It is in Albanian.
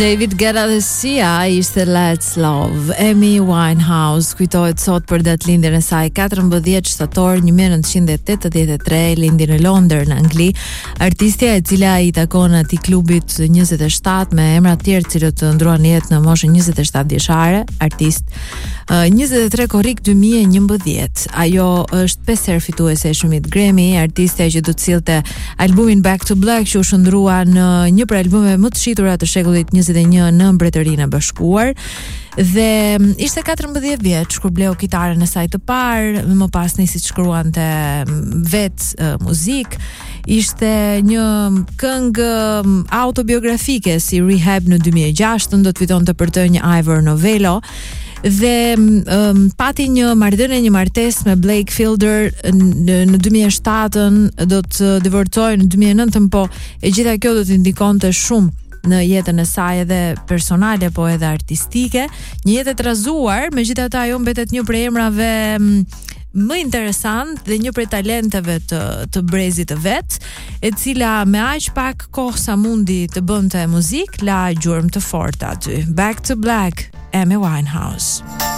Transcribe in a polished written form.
David Guetta dhe Sia ishte Let's Love. Amy Winehouse kujtohet sot për datëlindjen e saj 14 shtator 1983, lindi në Londër në Angli. Artistja e cila i takon atij klubit 27 me emra të tjerë cilët të ndruan jetë në moshën 27 vjeçare, artist 23 korrik 2011. Ajo është 5 herë fituese e çmimit Grammy, artistja që do të sillte albumin Back to Black, që u shndrua në një prej albumeve më të shitura të shekullit 21 në Mbretërinë e Bashkuar, dhe ishte 14 vjeç kur bleu kitaren e saj të parë, më pas nisi të shkruante vetë muzikë. Ishte një këngë autobiografike si Rehab në 2006, do të fitonte për të një Ivor Novello, dhe pati një marrëdhënie, një martesë me Blake Fielder në 2007, do të divorcojë në 2009, po e gjitha kjo do të ndikonte shumë në jetën e saj edhe personale po edhe artistike, një jetë e trazuar, megjithatë ajo mbetet një prej emrave më interesant dhe një prej talenteve të brezit të vet, e cila me aq pak kohë sa mundi të bënte muzikë, la gjurmë të fortë aty. Back to Black, Amy Winehouse.